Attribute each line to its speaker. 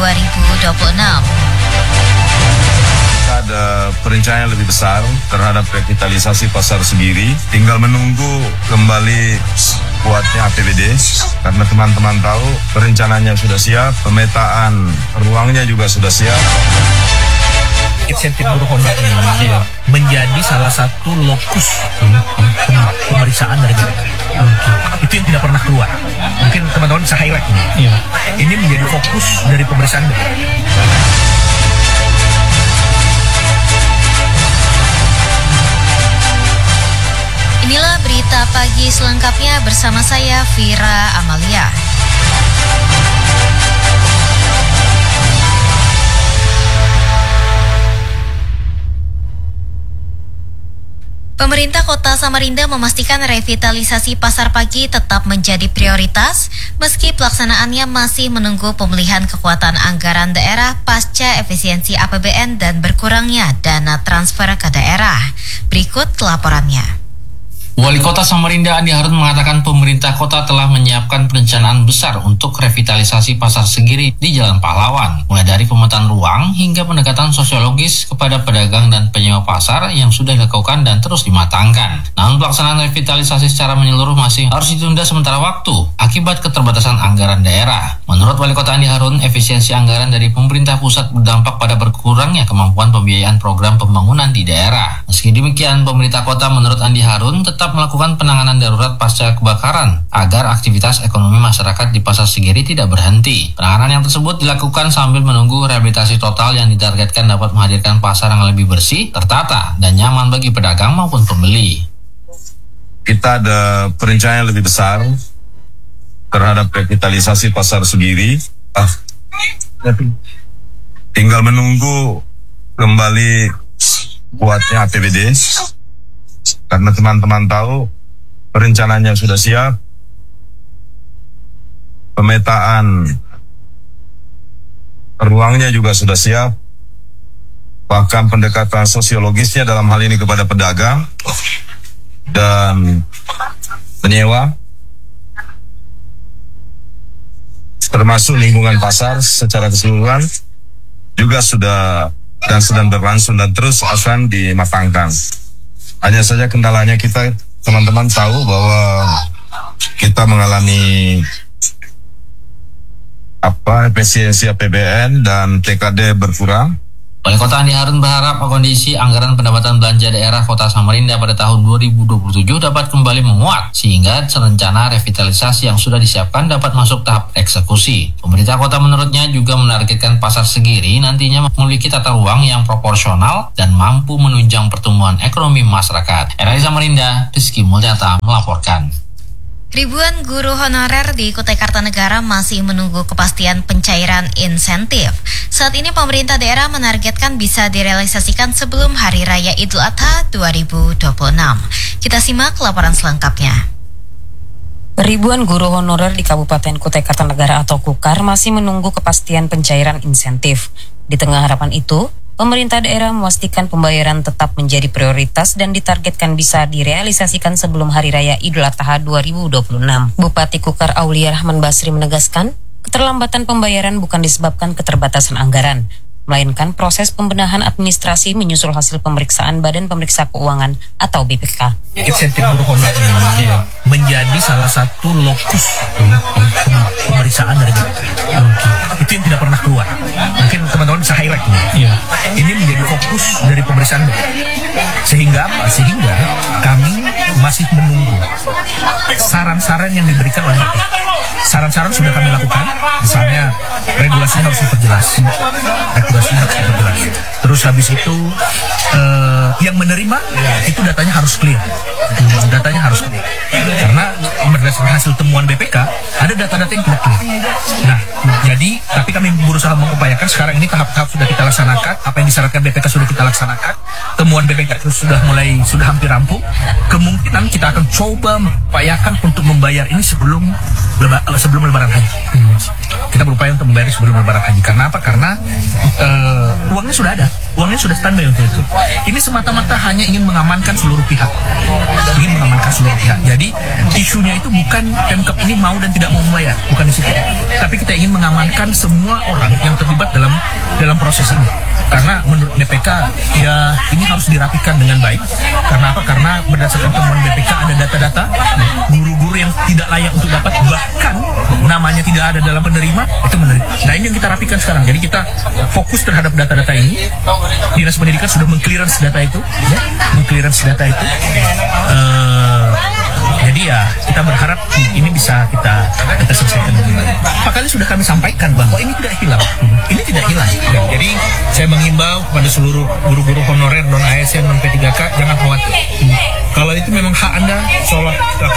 Speaker 1: 2026.
Speaker 2: Kita ada perencanaan yang lebih besar terhadap revitalisasi Pasar Segiri. Tinggal menunggu kembali kuatnya APBD, karena teman-teman tahu perencanaannya sudah siap, pemetaan ruangnya juga sudah siap.
Speaker 3: Insentif guru Honor ini menjadi salah satu lokus pemeriksaan dari BPK. Itu yang tidak pernah keluar. Mungkin teman-teman bisa highlight ini. Ini menjadi fokus dari pemeriksaan BPK.
Speaker 1: Inilah berita pagi selengkapnya bersama saya Vira Amalia. Pemerintah Kota Samarinda memastikan revitalisasi pasar pagi tetap menjadi prioritas meski pelaksanaannya masih menunggu pemulihan kekuatan anggaran daerah pasca efisiensi APBN dan berkurangnya dana transfer ke daerah. Berikut laporannya.
Speaker 4: Wali Kota Samarinda Andi Harun mengatakan pemerintah kota telah menyiapkan perencanaan besar untuk revitalisasi Pasar Segiri di Jalan Pahlawan, mulai dari pemetaan ruang hingga pendekatan sosiologis kepada pedagang dan penyewa pasar yang sudah dilakukan dan terus dimatangkan. Namun pelaksanaan revitalisasi secara menyeluruh masih harus ditunda sementara waktu akibat keterbatasan anggaran daerah. Menurut Wali Kota Andi Harun, efisiensi anggaran dari pemerintah pusat berdampak pada berkurangnya kemampuan pembiayaan program pembangunan di daerah. Meski demikian, pemerintah kota menurut Andi Harun tetap melakukan penanganan darurat pasca kebakaran agar aktivitas ekonomi masyarakat di Pasar Segiri tidak berhenti. Penanganan yang tersebut dilakukan sambil menunggu rehabilitasi total yang ditargetkan dapat menghadirkan pasar yang lebih bersih, tertata, dan nyaman bagi pedagang maupun pembeli.
Speaker 2: Kita ada perencanaan yang lebih besar terhadap revitalisasi Pasar Segiri. Tinggal menunggu kembali kuatnya APBD, karena teman-teman tahu perencanaannya sudah siap, pemetaan ruangnya juga sudah siap, bahkan pendekatan sosiologisnya dalam hal ini kepada pedagang dan penyewa, termasuk lingkungan pasar secara keseluruhan juga sudah dan sedang berlangsung dan terus akan dimatangkan. Hanya saja kendalanya kita, teman-teman tahu bahwa kita mengalami efisiensi APBN dan TKD berkurang.
Speaker 4: Wali Kota Andi Harun berharap kondisi anggaran pendapatan belanja daerah Kota Samarinda pada tahun 2027 dapat kembali menguat sehingga rencana revitalisasi yang sudah disiapkan dapat masuk tahap eksekusi. Pemerintah kota menurutnya juga menargetkan Pasar Segiri nantinya memiliki tata ruang yang proporsional dan mampu menunjang pertumbuhan ekonomi masyarakat. RRI Samarinda, Rizky Mulyata melaporkan.
Speaker 1: Ribuan guru honorer di Kutai Kartanegara masih menunggu kepastian pencairan insentif. Saat ini pemerintah daerah menargetkan bisa direalisasikan sebelum Hari Raya Idul Adha 2026. Kita simak laporan selengkapnya.
Speaker 5: Ribuan guru honorer di Kabupaten Kutai Kartanegara atau KUKAR masih menunggu kepastian pencairan insentif. Di tengah harapan itu, pemerintah daerah memastikan pembayaran tetap menjadi prioritas dan ditargetkan bisa direalisasikan sebelum Hari Raya Idul Adha 2026. Bupati KUKAR Aulia Rahman Basri menegaskan, keterlambatan pembayaran bukan disebabkan keterbatasan anggaran, melainkan proses pembenahan administrasi menyusul hasil pemeriksaan Badan Pemeriksa Keuangan atau BPK.
Speaker 3: Insentif guru Honor ini menjadi salah satu lokus pemeriksaan dari BPK. Itu yang tidak pernah keluar. Mungkin teman-teman bisa highlight ini. Ini menjadi fokus dari pemeriksaan BPK. Sehingga kami masih menunggu saran-saran yang diberikan oleh BPK. Saran-saran sudah kami lakukan, misalnya regulasinya harus diperjelas. Terus habis itu yang menerima itu datanya harus clear. Karena berdasarkan hasil temuan BPK ada data-data yang tidak clear. Nah, jadi tapi kami berusaha mengupayakan sekarang ini tahap-tahap sudah kita laksanakan, apa yang disyaratkan BPK sudah kita laksanakan. Temuan BPK itu sudah hampir rampung. Kemungkinan kita akan coba mengupayakan untuk membayar ini sebelum Lebaran Haji. Kita berupaya untuk membayar sebelum Lebaran Haji. Karena apa? Karena uangnya sudah ada. uangnya sudah standby untuk itu. Ini semata-mata hanya ingin mengamankan seluruh pihak. Jadi isunya itu bukan Pemkab ini mau dan tidak mau membayar, bukan di situ. Tapi kita ingin mengamankan semua orang yang terlibat dalam proses ini. Karena menurut BPK ya ini harus dirapikan dengan baik. Karena apa? Karena berdasarkan temuan BPK ada data-data guru-guru yang tidak layak untuk dapat, bahkan namanya tidak ada dalam penerima itu menerima. Nah ini yang kita rapikan sekarang. Jadi kita fokus terhadap data-data ini. Dinas Pendidikan sudah mengclearance data itu, jadi ya kita berharap ini bisa kita selesaikan. Makanya sudah kami sampaikan bahwa ini tidak hilang. Jadi saya menghimbau kepada seluruh guru-guru honorer non ASN non P3K jangan khawatir. Kalau itu memang hak Anda, seolah